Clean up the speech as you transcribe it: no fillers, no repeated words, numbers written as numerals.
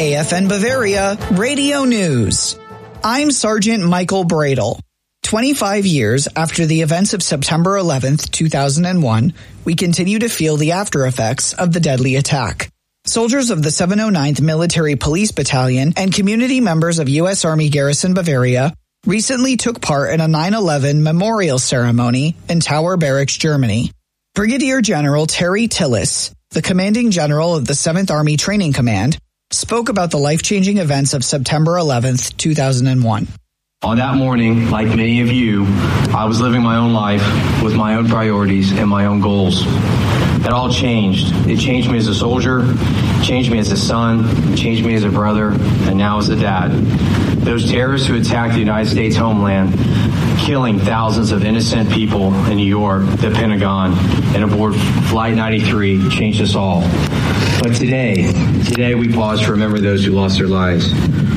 KFN Bavaria Radio News. I'm Sergeant Michael Bradle. 25 years after the events of September 11th, 2001, we continue to feel the after effects of the deadly attack. Soldiers of the 709th Military Police Battalion and community members of U.S. Army Garrison Bavaria recently took part in a 9/11 memorial ceremony in Tower Barracks, Germany. Brigadier General Terry Tillis, the commanding general of the 7th Army Training Command, spoke about the life-changing events of September 11th, 2001. On that morning, like many of you, I was living my own life with my own priorities and my own goals. It all changed. It changed me as a soldier, changed me as a son, changed me as a brother, and now as a dad. Those terrorists who attacked the United States homeland, killing thousands of innocent people in New York, the Pentagon, and aboard Flight 93 changed us all. But today we pause to remember those who lost their lives.